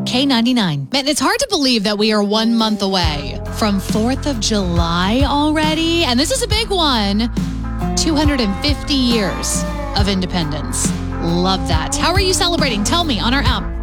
K99. Man, it's hard to believe that we are 1 month away from 4th of July already. And this is a big one. 250 years of independence. Love that. How are you celebrating? Tell me on our app.